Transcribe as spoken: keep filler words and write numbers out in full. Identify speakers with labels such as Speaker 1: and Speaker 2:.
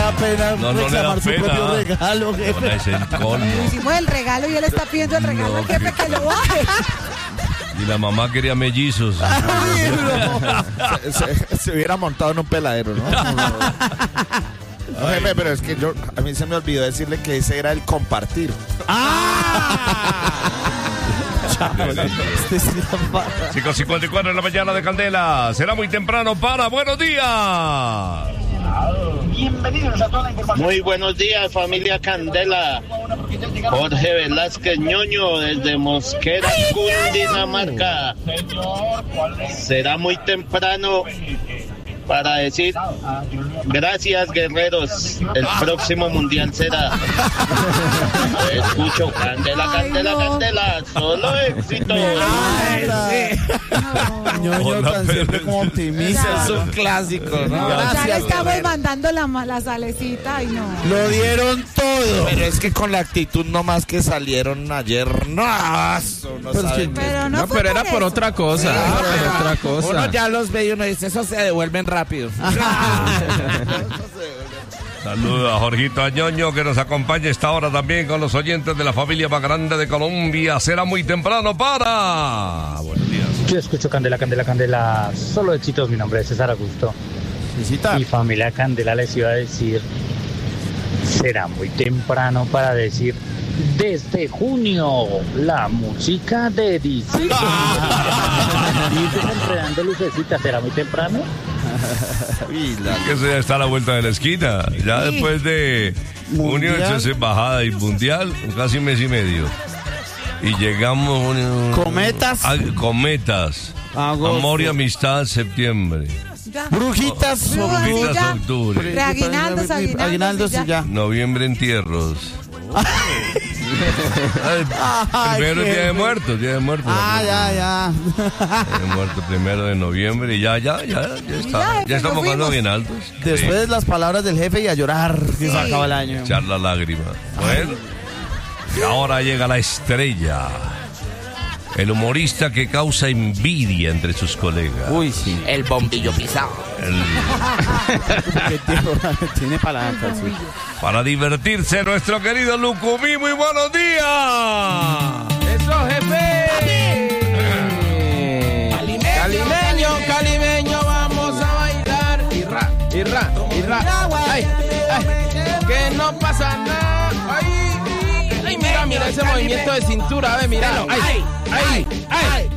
Speaker 1: da pena
Speaker 2: no, no
Speaker 1: reclamar su
Speaker 2: pena.
Speaker 1: propio regalo, jefe.
Speaker 2: No, es el colmo.
Speaker 3: Hicimos el regalo y él está pidiendo el regalo
Speaker 2: No,
Speaker 3: al jefe que lo baje.
Speaker 2: Y la mamá quería mellizos.
Speaker 1: Ay, no. se, se, se hubiera montado en un peladero, ¿no? No, jefe, pero es que yo, a mí se me olvidó decirle que ese era el compartir.
Speaker 2: ¡Ah! cinco cincuenta y cuatro en la mañana de Candela. Será muy temprano para Buenos Días.
Speaker 4: Bienvenidos a toda la información. Muy buenos días, familia Candela. Jorge Velázquez Ñoño desde Mosquera, Cundinamarca. Será muy temprano para decir gracias, guerreros. El próximo mundial será. Escucho Candela, Candela,
Speaker 3: Ay, no.
Speaker 4: Candela. Solo éxito.
Speaker 1: Ñoño
Speaker 2: Hola,
Speaker 1: tan siempre
Speaker 2: Pérez.
Speaker 1: como optimista. Es un clásico, ¿no?
Speaker 3: Ya le
Speaker 1: Gracias,
Speaker 3: estamos
Speaker 1: guerrero.
Speaker 3: mandando la, ma- la salecita y no.
Speaker 1: Lo dieron todo. Pero es que con la actitud nomás que salieron ayer, no, eso no
Speaker 5: Pues
Speaker 1: saben
Speaker 5: que-
Speaker 1: qué.
Speaker 3: Pero no,
Speaker 5: No,
Speaker 3: fue
Speaker 5: pero era
Speaker 3: por
Speaker 5: por
Speaker 3: eso.
Speaker 5: otra cosa. Era por otra cosa.
Speaker 1: Uno ya los ve y uno dice, eso se devuelven rápido.
Speaker 2: Saludos a Jorgito Añoño que nos acompaña esta hora también con los oyentes de la familia más grande de Colombia. Será muy temprano para... Buenos días.
Speaker 6: Yo escucho Candela, Candela, Candela. Solo éxitos, mi nombre es César Augusto.
Speaker 1: Visita.
Speaker 6: Y familia Candela les iba a decir, será muy temprano para decir, desde junio, la música de D C. Y enredando lucecitas, ¿será muy temprano?
Speaker 1: Y la-
Speaker 2: Que eso ya está a la vuelta de la esquina. Ya
Speaker 3: Sí.
Speaker 2: después de junio,
Speaker 1: Mundial.
Speaker 2: eso es embajada y mundial, casi un mes y medio. Y llegamos... un-
Speaker 1: Cometas.
Speaker 2: a- cometas.
Speaker 1: Agosto.
Speaker 2: Amor y amistad, septiembre.
Speaker 3: Ya.
Speaker 1: Brujitas,
Speaker 3: Brujitas.
Speaker 1: octubre.
Speaker 2: Brujitas, octubre.
Speaker 3: Reaguinaldos, aguinaldos,
Speaker 1: Aguinaldos
Speaker 3: y
Speaker 1: y
Speaker 3: ya.
Speaker 1: ya.
Speaker 2: Noviembre, entierros. Ay,
Speaker 1: Ay,
Speaker 2: primero
Speaker 1: qué
Speaker 2: Día de
Speaker 1: feo.
Speaker 2: Muertos, Día de Muertos.
Speaker 1: Ah, ya, ya.
Speaker 2: Día de Muertos, primero de noviembre y ya, ya, ya, ya
Speaker 3: Ya,
Speaker 2: está.
Speaker 3: jefe,
Speaker 2: Ya estamos
Speaker 3: nos
Speaker 2: jugando
Speaker 3: fuimos.
Speaker 2: bien altos.
Speaker 1: Después de las palabras del jefe y a llorar, que
Speaker 3: Sí.
Speaker 1: se acaba el año.
Speaker 2: Echar la lágrima. Bueno, y ahora llega la estrella. El humorista que causa envidia entre sus colegas.
Speaker 1: Uy, sí.
Speaker 7: El bombillo pisado.
Speaker 2: El-
Speaker 1: Que tiene, tiene palanca, sí.
Speaker 2: para divertirse, nuestro querido Lucumí. Muy buenos días.
Speaker 5: ¡Eso, jefe! Calimeño, calimeño, vamos a bailar. Irra, irra, irra. Ay, ay, que no pasa nada. Ay, ay, mira, mira ese movimiento de cintura, a ver, mira. Ay, ay, ay.